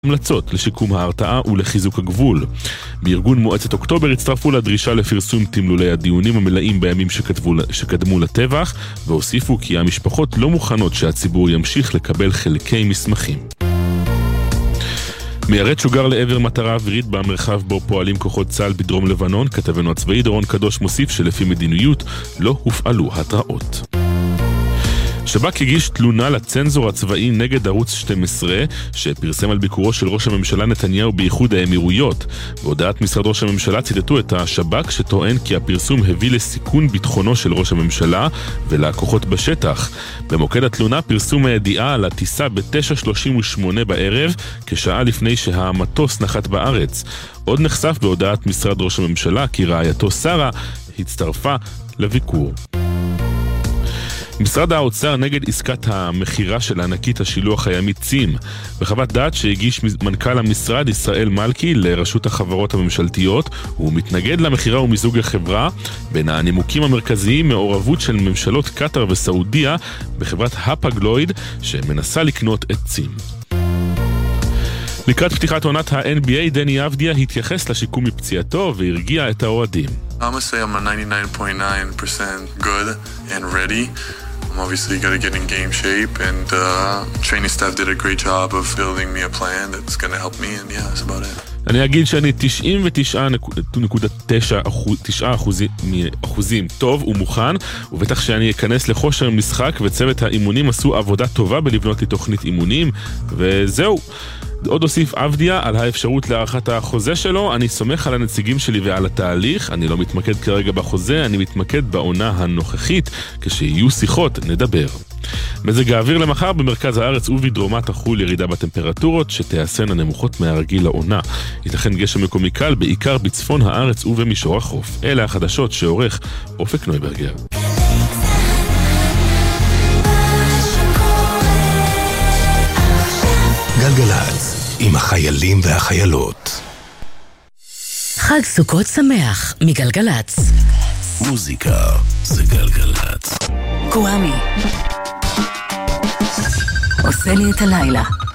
המלצות לשיקום ההרתעה ולחיזוק הגבול. בארגון מועצת אוקטובר הצטרפו לדרישה לפרסום תמלולי הדיונים המלאים בימים שקדמו לטבח, והוסיפו כי המשפחות לא מוכנות שהציבור ימשיך לקבל חלקי מסמכים. מיירט שוגר לעבר מטרה אווירית במרחב בו פועלים כוחות צה"ל בדרום לבנון. כתבנו הצבאי דורון קדוש מוסיף שלפי מדיניות לא הופעלו התראות. שב"כ הגיש תלונה לצנזור הצבאי נגד ערוץ 12 שפרסם על ביקורו של ראש הממשלה נתניהו באיחוד האמירויות. בהודעת משרד ראש הממשלה ציטטו את השב"כ שטוען כי הפרסום הביא לסיכון ביטחונו של ראש הממשלה ולכוחות בשטח. במוקד התלונה פרסום הידיעה על הטיסה ב-9:38 בערב כשעה לפני שהמטוס נחת בארץ. עוד נחשף בהודעת משרד ראש הממשלה כי רעייתו שרה הצטרפה לביקור. משרד האוצר נגד עסקת המחירה של ענקית השילוח הימי צים. בחוות דעת שהגיש מנכ"ל המשרד ישראל מלכי לרשות החברות הממשלתיות, הוא מתנגד למחירה ומיזוג החברה. בין הנימוקים המרכזיים מעורבות של ממשלות קטר וסעודיה בחברת הפגלויד שמנסה לקנות את צים. לקראת פתיחת עונת ה-NBA דני אבדיה התייחס לשיקום מפציעתו והרגיע את האוהדים. I'm gonna say I'm a 99.9% good and ready. I'm obviously got to get in game shape and training staff did a great job of building me a plan that's going to help me and yeah, that's about it. אני אגיד שאני 99.9% טוב ומוכן, ובטח שאני אכנס לכושר משחק, וצוות האימונים עשו עבודה טובה בלבנות לי תוכנית אימונים, וזהו. עוד הוסיף אבדיה על האפשרות להארכת החוזה שלו. אני סומך על הנציגים שלי ועל התהליך, אני לא מתמקד כרגע בחוזה, אני מתמקד בעונה הנוכחית, כשיהיו שיחות נדבר. מזג האוויר למחר במרכז הארץ ובדרומה תחול ירידה בטמפרטורות שתיעשנה נמוכות מהרגיל לעונה. ייתכן גשם מקומי קל בעיקר בצפון הארץ ובמישור החוף. אלה החדשות שעורך אופק נויברגר. גלגלץ, עם החיילים והחיילות. חג סוכות שמח מגלגלץ. מוזיקה זה גלגלץ. קוואמי עושה לי את הלילה.